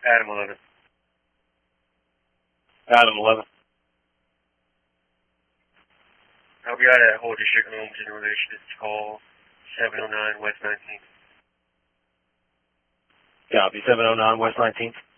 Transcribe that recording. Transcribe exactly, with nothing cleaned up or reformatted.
Adam eleven. Adam eleven. I'll be out at Whole District Homes in relation to this call, seven oh nine West nineteenth. Copy, seven oh nine West nineteenth.